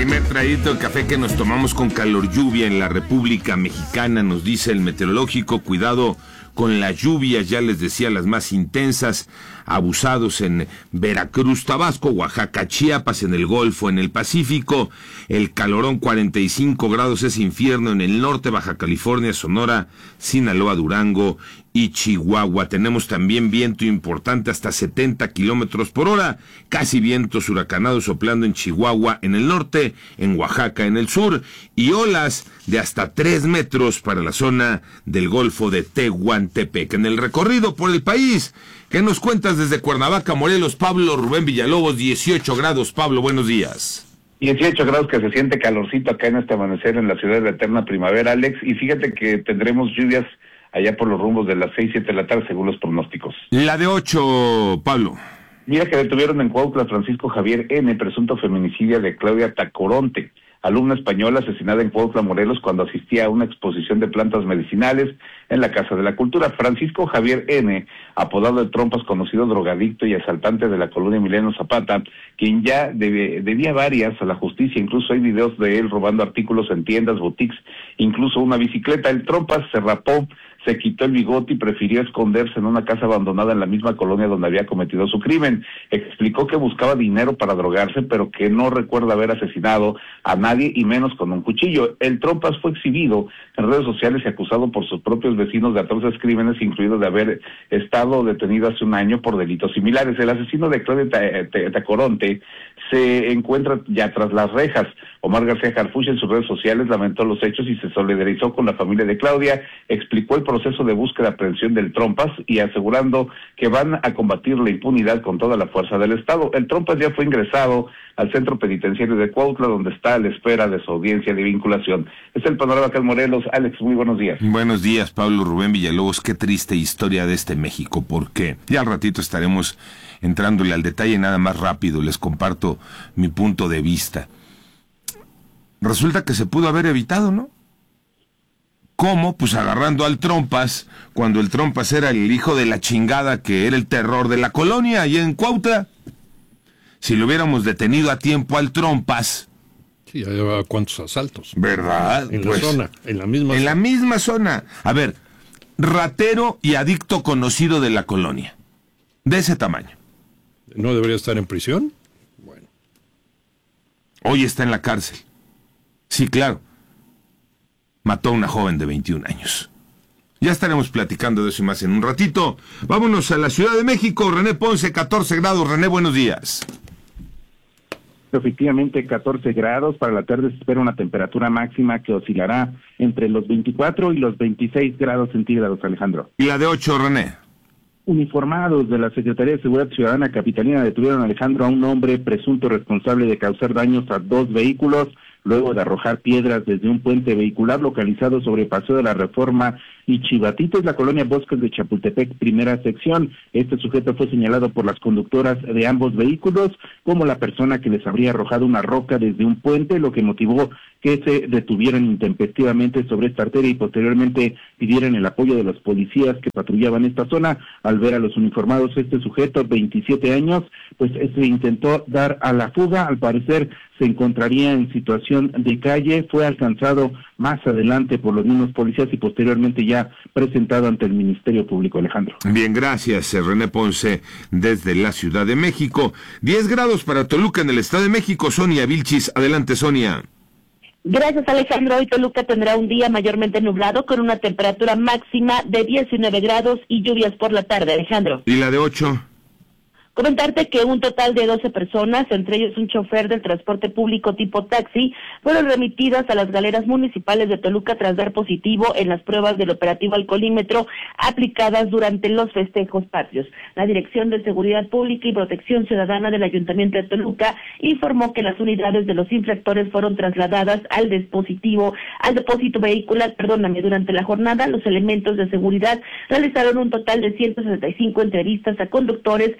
Primer traguito de café que nos tomamos con calor lluvia en la República Mexicana, nos dice el meteorológico. Cuidado con las lluvias, ya les decía, las más intensas, abusados en Veracruz, Tabasco, Oaxaca, Chiapas, en el Golfo, en el Pacífico. El calorón, 45 grados, es infierno en el norte, Baja California, Sonora, Sinaloa, Durango y Chihuahua. Tenemos también viento importante hasta 70 kilómetros por hora, casi vientos huracanados soplando en Chihuahua en el norte, en Oaxaca en el sur, y olas de hasta 3 metros para la zona del Golfo de Tehuantepec. En el recorrido por el país, ¿qué nos cuentas desde Cuernavaca, Morelos? Pablo Rubén Villalobos, 18 grados. Pablo, buenos días. 18 grados, que se siente calorcito acá en este amanecer en la ciudad de la eterna primavera, Alex, y fíjate que tendremos lluvias allá por los rumbos de las 6, 7 de la tarde, según los pronósticos. La de 8, Pablo. Mira que detuvieron en Cuautla Francisco Javier N., presunto feminicidio de Claudia Tacoronte, alumna española asesinada en Cuautla, Morelos, cuando asistía a una exposición de plantas medicinales en la Casa de la Cultura. Francisco Javier N., apodado de Trompas, conocido drogadicto y asaltante de la colonia Emiliano Zapata, quien ya debía varias a la justicia. Incluso hay videos de él robando artículos en tiendas, boutiques, incluso una bicicleta. El Trompas se rapó, se quitó el bigote y prefirió esconderse en una casa abandonada en la misma colonia donde había cometido su crimen. Explicó que buscaba dinero para drogarse, pero que no recuerda haber asesinado a nadie, y menos con un cuchillo. El Trompas fue exhibido en redes sociales y acusado por sus propios vecinos de atroces crímenes, incluido de haber estado detenido hace un año por delitos similares. El asesino de Claudia Tacoronte se encuentra ya tras las rejas. Omar García Harfuch en sus redes sociales lamentó los hechos y se solidarizó con la familia de Claudia. Explicó el proceso de búsqueda y aprehensión del Trompas y asegurando que van a combatir la impunidad con toda la fuerza del Estado. El Trompas ya fue ingresado al centro penitenciario de Cuautla, donde está a la espera de su audiencia de vinculación. Este es el panorama acá en Morelos. Alex, muy buenos días. Buenos días, Pablo Rubén Villalobos. Qué triste historia de este México, porque ya al ratito estaremos entrándole al detalle. Nada más rápido les comparto mi punto de vista. Resulta que se pudo haber evitado, ¿no? ¿Cómo? Pues agarrando al Trompas, cuando el Trompas era el hijo de la chingada, que era el terror de la colonia allá en Cuautla. Si lo hubiéramos detenido a tiempo al Trompas... Sí, ya llevaba cuántos asaltos. ¿Verdad? En la zona, en la misma zona. En la misma zona. A ver, ratero y adicto conocido de la colonia. De ese tamaño. ¿No debería estar en prisión? Bueno. Hoy está en la cárcel. Sí, claro. Mató a una joven de 21 años. Ya estaremos platicando de eso y más en un ratito. Vámonos a la Ciudad de México. René Ponce, 14 grados. René, buenos días. Efectivamente, 14 grados. Para la tarde se espera una temperatura máxima que oscilará entre los 24 y los 26 grados centígrados, Alejandro. ¿Y la de 8, René? Uniformados de la Secretaría de Seguridad Ciudadana capitalina detuvieron a Alejandro, a un hombre presunto responsable de causar daños a 2 vehículos, luego de arrojar piedras desde un puente vehicular localizado sobre Paseo de la Reforma y Chivatitos, la colonia Bosques de Chapultepec, primera sección. Este sujeto fue señalado por las conductoras de ambos vehículos como la persona que les habría arrojado una roca desde un puente, lo que motivó que se detuvieran intempestivamente sobre esta arteria y posteriormente pidieran el apoyo de los policías que patrullaban esta zona. Al ver a los uniformados, este sujeto, 27 años, pues se intentó dar a la fuga. Al parecer se encontraría en situación de calle, fue alcanzado más adelante por los mismos policías y posteriormente ya presentado ante el Ministerio Público, Alejandro. Bien, gracias, René Ponce, desde la Ciudad de México. 10 grados para Toluca en el Estado de México. Sonia Vilchis, adelante, Sonia. Gracias, Alejandro. Hoy Toluca tendrá un día mayormente nublado con una temperatura máxima de 19 grados y lluvias por la tarde, Alejandro. ¿Y la de 8? Comentarte que un total de 12 personas, entre ellos un chofer del transporte público tipo taxi, fueron remitidas a las galeras municipales de Toluca tras dar positivo en las pruebas del operativo alcoholímetro aplicadas durante los festejos patrios. La Dirección de Seguridad Pública y Protección Ciudadana del Ayuntamiento de Toluca informó que las unidades de los infractores fueron trasladadas al depósito vehicular, durante la jornada. Los elementos de seguridad realizaron un total de 165 entrevistas a conductores que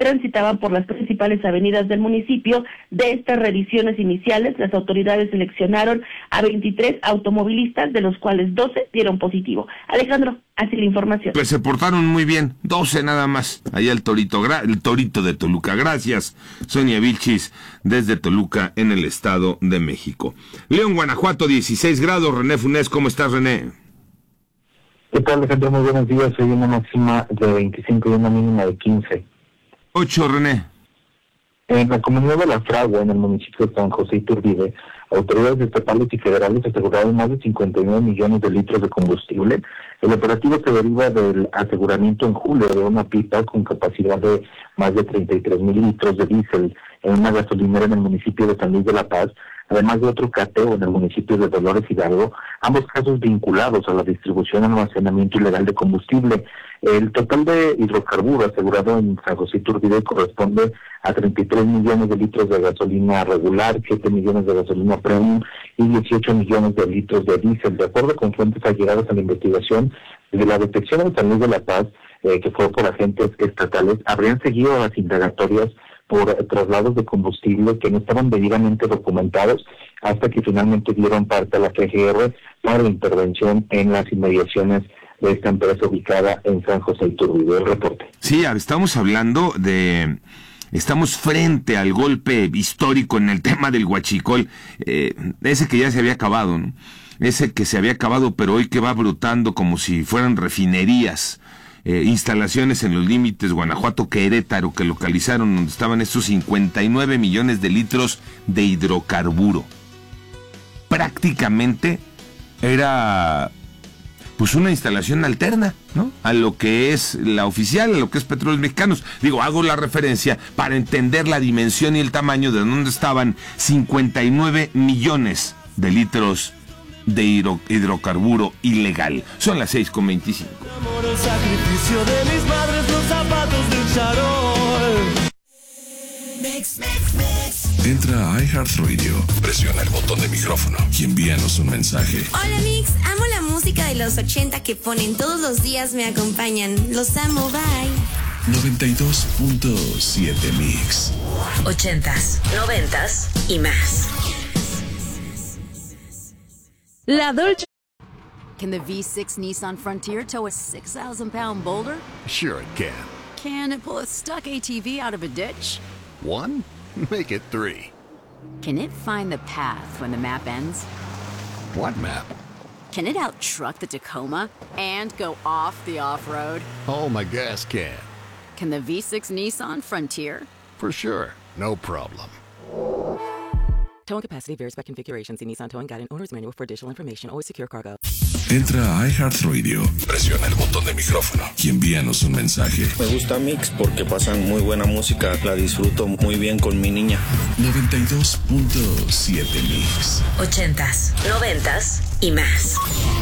transitaban por las principales avenidas del municipio. De estas revisiones iniciales, las autoridades seleccionaron a 23 automovilistas, de los cuales 12 dieron positivo. Alejandro, así la información. Pues se portaron muy bien, 12 nada más, allá el torito de Toluca. Gracias, Sonia Vilchis, desde Toluca, en el Estado de México. León, Guanajuato, 16 grados. René Funes, ¿cómo estás, René? ¿Qué tal, Alejandro? Muy buenos días. Hoy una máxima de 25 y una mínima de 15. 8, René. En la comunidad de La Fragua, en el municipio de San José Iturbide, autoridades estatales y federales aseguraron más de 59 millones de litros de combustible. El operativo se deriva del aseguramiento en julio de una pipa con capacidad de más de 33,000 litros de diésel en una gasolinera en el municipio de San Luis de la Paz, además de otro cateo en el municipio de Dolores Hidalgo, ambos casos vinculados a la distribución y almacenamiento ilegal de combustible. El total de hidrocarburos asegurado en San José Iturbide corresponde a 33 millones de litros de gasolina regular, 7 millones de gasolina premium y 18 millones de litros de diésel. De acuerdo con fuentes allegadas a la investigación, desde la detección en San Luis de la Paz, que fue por agentes estatales, habrían seguido las indagatorias por traslados de combustible que no estaban debidamente documentados, hasta que finalmente dieron parte a la FGR para la intervención en las inmediaciones de esta empresa ubicada en San José Iturbide. El reporte. Sí, estamos frente al golpe histórico en el tema del huachicol, ese que ya se había acabado, ¿no? Ese que se había acabado, pero hoy que va brotando como si fueran refinerías, instalaciones en los límites Guanajuato-Querétaro, que localizaron donde estaban estos 59 millones de litros de hidrocarburo. Prácticamente era pues una instalación alterna, ¿no?, a lo que es la oficial, a lo que es Petróleos Mexicanos. Digo, hago la referencia para entender la dimensión y el tamaño de donde estaban 59 millones de litros de hidrocarburo ilegal. Son las 6:25. El sacrificio de mis madres, los zapatos del charol. Entra a iHeartRadio, presiona el botón de micrófono y envíanos un mensaje. Hola Mix, amo la música de los 80 que ponen todos los días, me acompañan. Los amo, bye. 92.7 Mix. 80s, 90s y más. La Dolce. Can the V6 Nissan Frontier tow a 6,000-pound boulder? Sure it can. Can it pull a stuck ATV out of a ditch? 1? Make it 3. Can it find the path when the map ends? What map? Can it out-truck the Tacoma and go off the off-road? Oh, my gas can. Can the V6 Nissan Frontier? For sure. No problem. Towing capacity varies by configuration. See Nissan Towing Guide and Owner's Manual for additional information. Always secure cargo. Entra a iHeartRadio, presiona el botón de micrófono y envíanos un mensaje. Me gusta Mix porque pasan muy buena música. La disfruto muy bien con mi niña. 92.7 Mix. 80s, 90s y más.